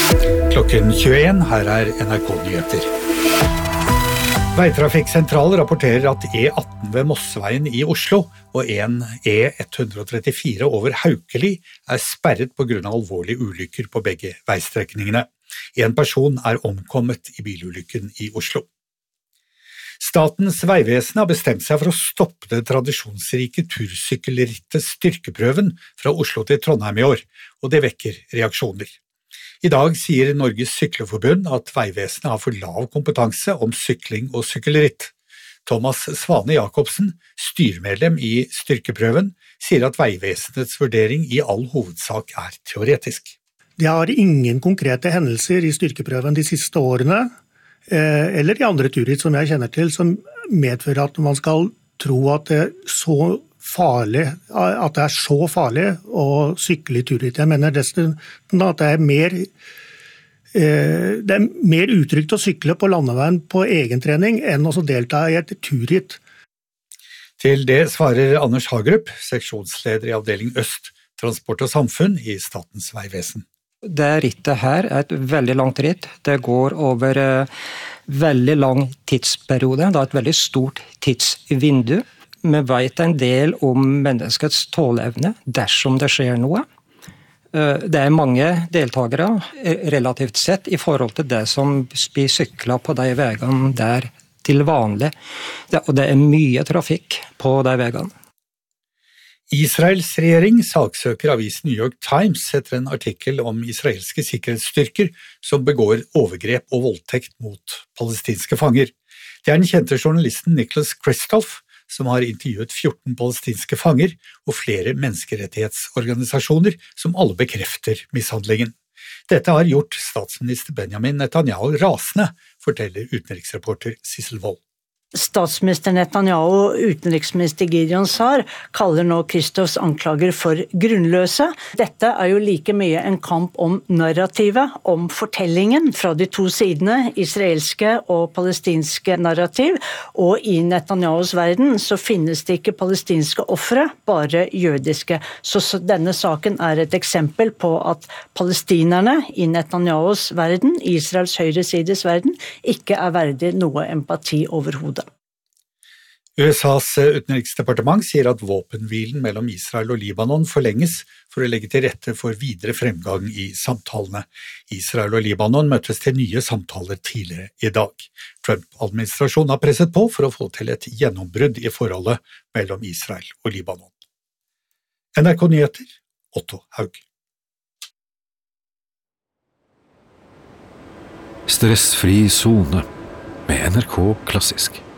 Klokken 21, her NRK-nyheter. Veitrafikksentral rapporterer at E18 ved Mosseveien i Oslo og en E134 over Haukeli sperret på grunn av alvorlige ulykker på begge veistrekningene. En person omkommet i bilulykken i Oslo. Statens vegvesen har bestemt seg for å stoppe det tradisjonsrike tursykkelrittet Styrkeprøven fra Oslo til Trondheim i år, og det vekker reaksjoner. I dag sier Norges Sykleforbund at veivesenet har for lav kompetanse om sykling og sykkelritt. Thomas Svane Jacobsen, styremedlem i Styrkeprøven, sier at veivesenets vurdering i all hovedsak teoretisk. Det har ingen konkrete hendelser i Styrkeprøven de siste årene, eller i andre turritt som jeg kjenner til, som medfører at man skal tro at det så farlig å sykle i turritt. Jeg mener nesten at det er mer utrygt å sykle på landeveien på egentrening enn å delta i et turritt. Til det svarer Anders Hagerup, seksjonsleder i avdeling Øst, Transport og Samfunn i Statens vegvesen. Det rittet her et veldig langt ritt. Det går over veldig lang tidsperiode. Det et veldig stort tidsvindu. Vi vet en del om menneskets tåleevne dersom det skjer noe. Det mange deltakere relativt sett i forhold til det som blir syklet på de veiene der til vanlig. Og det mye trafikk på de veiene. Israels regjering saksøker avisen New York Times etter en artikkel om israelske sikkerhetsstyrker som begår overgrep og voldtekt mot palestinske fanger. Det den kjente journalisten Nicholas Kristoff som har intervjuet 14 palestinske fanger og flere menneskerettighetsorganisasjoner som alle bekrefter mishandlingen. Dette har gjort statsminister Benjamin Netanyahu rasende, forteller utenriksreporter Sissel Wold. Statsminister Netanyahu og utenriksminister Gideon Sa'ar kaller nå Kristoffs anklager for grunnløse. Dette jo like mye en kamp om narrativet, om fortellingen fra de to sidene, israelske og palestinske narrativ. Og i Netanyahus verden så finnes det ikke palestinske ofre, bare jødiske. Så denne saken et eksempel på at palestinerne i Netanyahus verden, Israels høyresides verden, ikke verdig noe empati overhodet. USAs utenriksdepartement sier at våpenhvilen mellom Israel og Libanon forlenges for å legge til rette for videre fremgang i samtalene. Israel og Libanon møttes til nye samtaler tidligere i dag. Trump-administrasjonen har presset på for å få til et gjennombrudd i forholdet mellom Israel og Libanon. NRK Nyheter, Otto Haug. Stressfri zone med NRK Klassisk.